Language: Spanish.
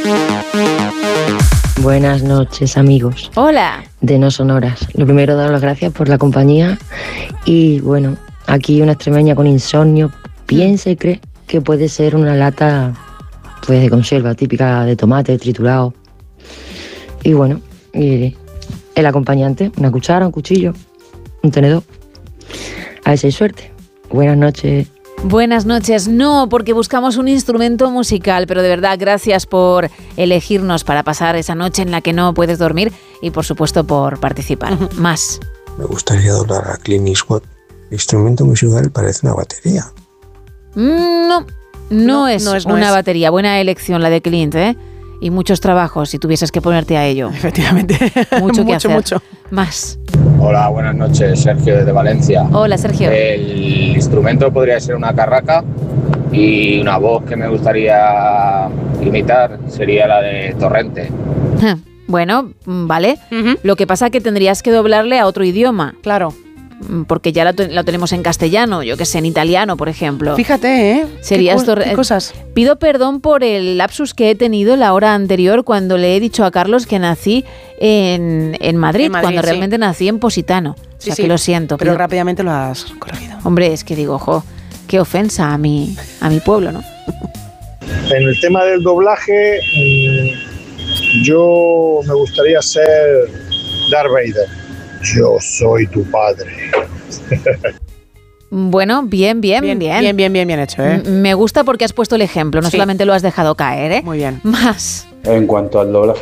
Buenas noches, amigos. Hola. De No Sonoras. Lo primero, dar las gracias por la compañía. Y bueno, aquí una extremeña con insomnio piensa y cree que puede ser una lata pues de conserva típica de tomate triturado. Y bueno, y el acompañante, una cuchara, un cuchillo, un tenedor. A ver si hay suerte. Buenas noches. Buenas noches. No, porque buscamos un instrumento musical, pero de verdad, gracias por elegirnos para pasar esa noche en la que no puedes dormir y, por supuesto, por participar. Más. Me gustaría doblar a Clint Eastwood. El instrumento musical parece una batería. No es una batería. Buena elección la de Clint, ¿eh? Y muchos trabajos si tuvieses que ponerte a ello. Efectivamente. Mucho que hacer. Mucho. Más. Hola, buenas noches, Sergio desde Valencia. Hola, Sergio. El instrumento podría ser una carraca y una voz que me gustaría imitar sería la de Torrente. Bueno, vale. Lo que pasa es que tendrías que doblarle a otro idioma. Claro. Porque ya lo tenemos en castellano, yo que sé, en italiano, por ejemplo. Fíjate, ¿eh? Serías ¿Qué cosas? Pido perdón por el lapsus que he tenido la hora anterior cuando le he dicho a Carlos que nací en Madrid, cuando realmente nací en Positano. O sea, que lo siento. Pero rápidamente lo has corregido. Hombre, es que digo, ojo, qué ofensa a mi pueblo, ¿no? En el tema del doblaje, yo me gustaría ser Darth Vader. Yo soy tu padre. Bueno, bien hecho, ¿eh? Me gusta porque has puesto el ejemplo, no solamente lo has dejado caer, ¿eh? Muy bien. Más. En cuanto al doblaje